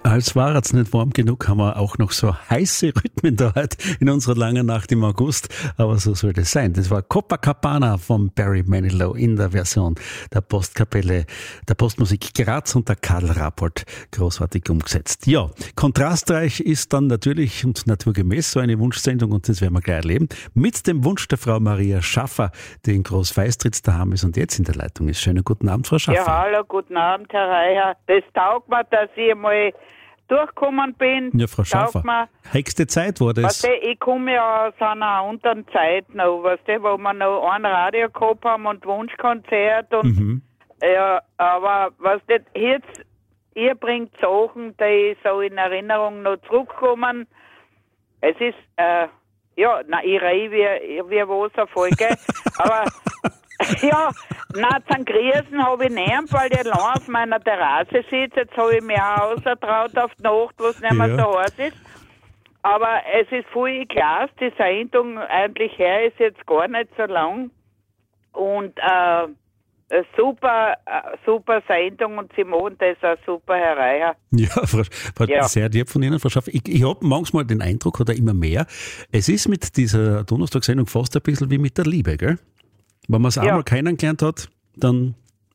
Als war es nicht warm genug, haben wir auch noch so heiße Rhythmen da heute in unserer langen Nacht im August. Aber so soll das sein. Das war Copacabana von Barry Manilow in der Version der Postkapelle der Postmusik Graz und der Karl Rappold großartig umgesetzt. Ja, kontrastreich ist dann natürlich und naturgemäß so eine Wunschsendung und das werden wir gleich erleben. Mit dem Wunsch der Frau Maria Schaffer, die in Großfeistritz daheim ist und jetzt in der Leitung ist. Schönen guten Abend, Frau Schaffer. Ja, hallo, guten Abend, Herr Reicher. Das taugt mir, dass ich mal durchgekommen bin. Ja, Frau Schaffer, höchste Zeit war das. Weißt du, ich komme ja aus einer anderen Zeit noch, weißt du, wo wir noch ein Radio gehabt haben und Wunschkonzert und ja, aber was das jetzt, ihr bringt Sachen, die so in Erinnerung noch zurückkommen. Es ist, ich rede wie was eine Folge, aber ja, zum Grießen habe ich nicht, weil ich allein auf meiner Terrasse sitze. Jetzt habe ich mich auch rausgetraut auf die Nacht, was nicht mehr so heiß ist. Aber es ist voll klasse, die Sendung eigentlich her ist jetzt gar nicht so lang. Und super Sendung und Sie machen das auch super, Herr Reicher. Ja, sehr lieb von Ihnen, Frau Schaffer. Ich habe manchmal den Eindruck, oder immer mehr, es ist mit dieser Donnerstagssendung fast ein bisschen wie mit der Liebe, gell? Wenn man es einmal kennengelernt hat, dann...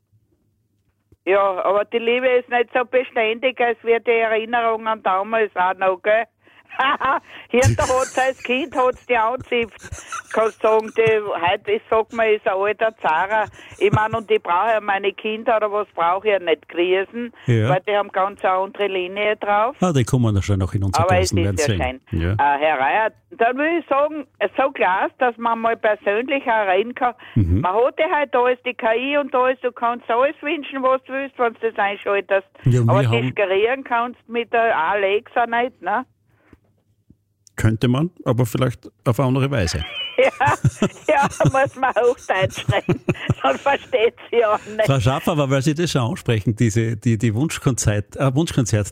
Ja, aber die Liebe ist nicht so beständig, als wie die Erinnerung an damals auch noch, gell? Hier hat sein Kind die anzipft. Kannst sagen, heute, ich sag mal, ist ein alter Zara. Ich meine, und ich brauche ja meine Kinder, oder was brauche ich ja nicht grießen, weil die haben ganz eine andere Linie drauf. Die kommen ja schon noch in unserer Klassen. Aber es ist ja schön. Ja. Herr Reier, dann will ich sagen, so klasse, dass man mal persönlich auch reden kann. Man hat ja heute alles, die KI und alles, du kannst alles wünschen, was du willst, wenn du das einschaltest. Ja, aber diskutieren kannst mit der Alexa nicht, ne? Könnte man, aber vielleicht auf eine andere Weise. Ja, muss man Hochdeutsch reden, dann versteht sie auch nicht. Frau Schaffer, aber weil Sie das schon ansprechen, die Wunschkonzert